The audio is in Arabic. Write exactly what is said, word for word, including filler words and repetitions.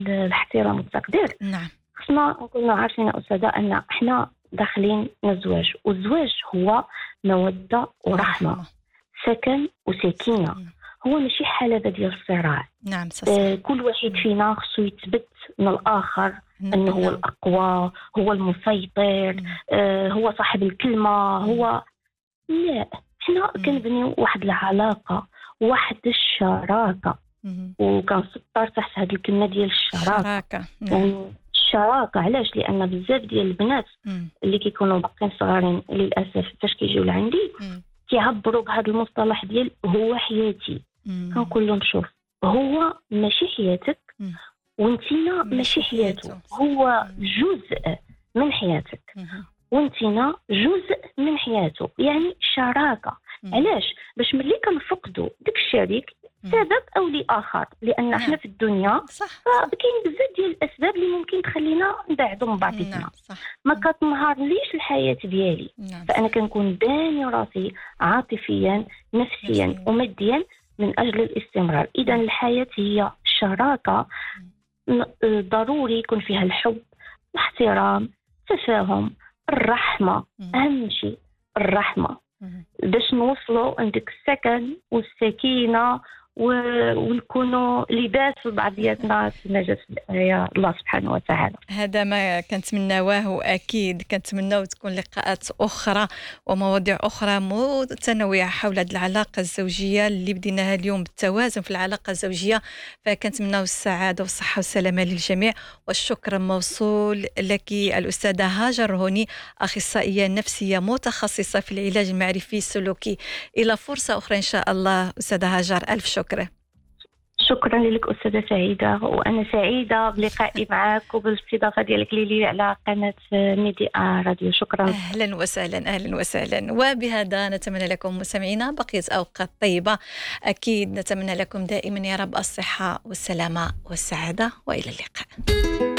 الاحترام والتقدير، نعم خصنا نكونوا عارفين يا أستاذة أن إحنا داخلين الزواج، والزواج هو مودة ورحمة، رحمة. سكن وسكينة، مم. هو ماشي حلبة ديال الصراع. نعم صح. آه كل واحد فينا خصو يثبت من الآخر أنه هو نعم. الأقوى، هو المسيطر، مم. آه هو صاحب الكلمة، هو لا، حنا كنبنيو واحد العلاقة، واحد الشراكة، مم. وكنسطر تحت هذه الكلمة ديال الشراكة. شراكة. نعم. يعني الشراكة علاش؟ لأن بزاف ديال البنات مم. اللي كيكونوا باقيين صغارين للأسف فاش كيجيو لعندي مم. كيعبروا بهذا المصطلح ديال هو حياتي. مم. كنقول لهم شوف، هو ماشي حياتك مم. وانتينا ماشي ماشي حياته، حياته. هو مم. جزء من حياتك مم. وانتينا جزء من حياته، يعني شراكة. مم. علاش؟ باش ملي كنفقدوا داك الشريك سبب او لاخر، لان احنا نعم. في الدنيا صح. فكاين بزاف ديال الاسباب اللي ممكن تخلينا نبعدوا من بعضنا. نعم صح. ما كتنهارليش الحياه ديالي، نعم فانا صح. كنكون باني راسي عاطفيا نفسيا نفسياً. وماديا من اجل الاستمرار. اذا الحياه هي شراكه، ن- ضروري يكون فيها الحب، الاحترام، التفاهم، الرحمه، مم. اهم شيء الرحمه، مم. باش نوصلوا عندك السكن والسكينه و- ونكونوا لباس لبعضياتنا كما جات في الآية الله سبحانه وتعالى. هذا ما كنتمناوه، واكيد كنتمناو تكون لقاءات اخرى ومواضيع اخرى متنوعه حول هذه العلاقه الزوجيه اللي بديناها اليوم بالتوازن في العلاقه الزوجيه. فكنتمناو السعاده والصحه والسلامه للجميع، والشكر موصول لك الاستاذه هاجر هوني، اخصائيه نفسيه متخصصه في العلاج المعرفي السلوكي. الى فرصه اخرى ان شاء الله استاذه هاجر، الف شكر. شكرا لك أستاذة سعيدة، وأنا سعيدة بلقائي معك وبالاستضافة ديالك لي على قناة ميديا راديو. شكرا. أهلا وسهلا أهلا وسهلا. وبهذا نتمنى لكم مستمعينا بقية أوقات طيبة. أكيد نتمنى لكم دائما يا رب الصحة والسلامة والسعادة، وإلى اللقاء.